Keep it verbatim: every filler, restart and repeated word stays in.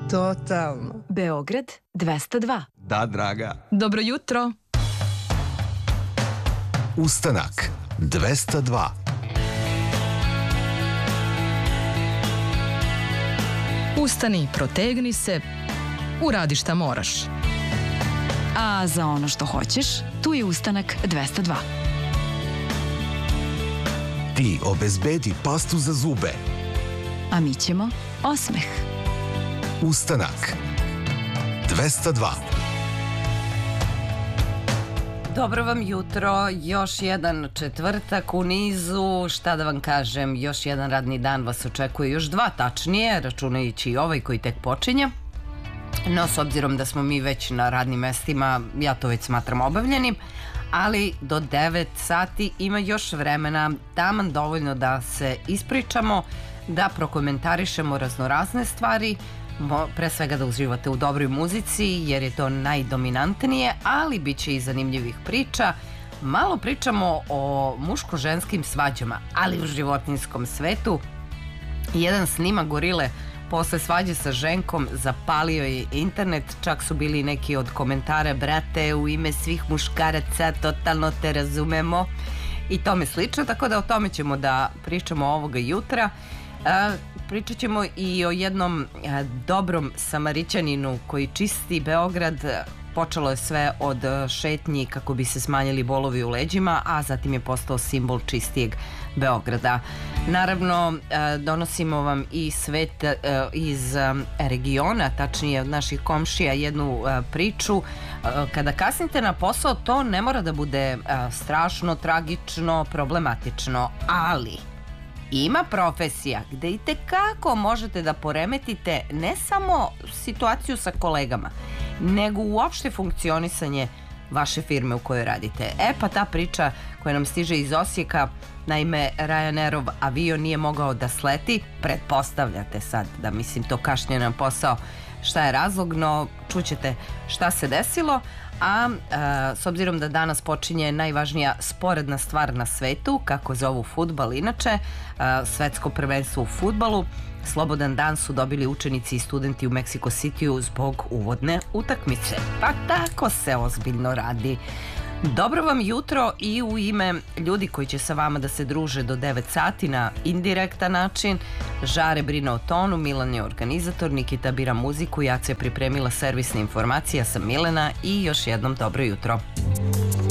Totalno. Beograd dvesta dva. Da, draga. Dobro jutro. Ustanak dvesta dva. Ustani, protegni se, uradi šta moraš. A za ono što hoćeš, tu je Ustanak dvesta dva. Ti obezbedi pastu za zube. A mi ćemo osmeh. Ustanak dvesta dva. Dobro vam jutro, još jedan četvrtak u nizu, šta da vam kažem, još jedan radni dan vas očekuje, još dva tačnije, računajući i ovaj koji tek počinje. No, s obzirom da smo mi već na radnim mestima, ja to već smatram obavljenim, ali do devet sati ima još vremena, taman dovoljno da se ispričamo, da prokomentarišemo raznorazne stvari, pre svega da uživate u dobroj muzici jer je to najdominantnije, ali bit će i zanimljivih priča. Malo pričamo o muško-ženskim svađama, ali u životinjskom svetu. Jedan snimak gorile posle svađe sa ženkom zapalio je internet, čak su bili neki od komentara: brate, u ime svih muškaraca totalno te razumemo i tome slično, tako da o tome ćemo da pričamo ovoga jutra. Pričat ćemo i o jednom dobrom Samarićaninu koji čisti Beograd. Počelo je sve od šetnji kako bi se smanjili bolovi u leđima, a zatim je postao simbol čistijeg Beograda. Naravno, donosimo vam i svet iz regiona, tačnije od naših komšija, jednu priču. Kada kasnite na posao, to ne mora da bude strašno, tragično, problematično, ali ima profesija gde i tekako možete da poremetite ne samo situaciju sa kolegama, nego uopšte funkcionisanje vaše firme u kojoj radite. E pa ta priča koja nam stiže iz Osijeka, naime Ryanairov avion nije mogao da sleti, pretpostavljate sad da mislim to kašnje na posao šta je razlog, no čućete šta se desilo. A, a s obzirom da danas počinje najvažnija sporedna stvar na svetu, kako zovu fudbal inače, a, svetsko prvenstvo u fudbalu, slobodan dan su dobili učenici i studenti u Mexico Cityu zbog uvodne utakmice. Pa tako se ozbiljno radi. Dobro vam jutro i u ime ljudi koji će sa vama da se druže do devet sati na indirektan način. Žare brine o tonu, Milan je organizator, Nikita bira muziku, Jaca je pripremila servisne informacije, ja sam Milena i još jednom dobro jutro.